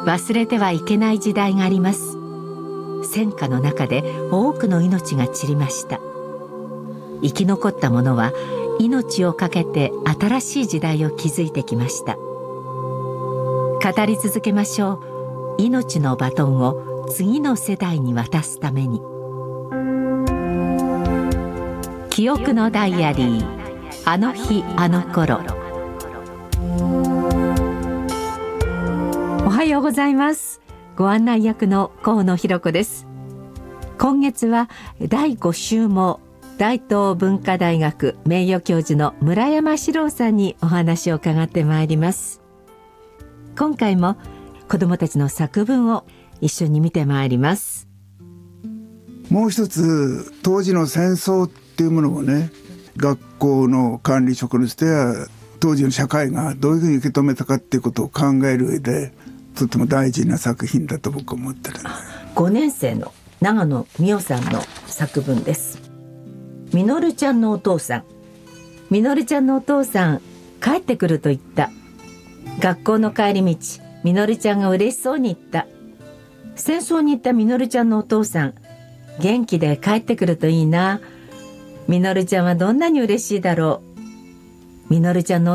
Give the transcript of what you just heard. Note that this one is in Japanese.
忘れてはいけない時代があります。戦火の中で多くの命が散りました。生き残った者は命を懸けて新しい時代を築いてきました。語り続けましょう。命のバトンを次の世代に渡すために。記憶のダイアリー、あの日あの頃。おはようございます。ご案内役の河野弘子です。今月は第5週も大東文化大学名誉教授の村山史郎さんにお話を伺ってまいります。今回も子どもたちの作文を一緒に見てまいります。 もう一つ、当時の戦争っていうものをね、学校の管理職としては当時の社会がどういうふうに受け止めたかっていうことを考える上でとても大事な作品だと僕は思ってる。 5年生の長野美代さんの作文です。みのるちゃんのお父さん。みのるちゃんのお父さん、帰ってくると言った。学校の帰り道、みのるちゃんが嬉しそうに言った。戦争に行ったみのるちゃんのお父さん、元気で帰ってくるといいな。みのるちゃんはどんなに嬉しいだろう。みのるちゃんの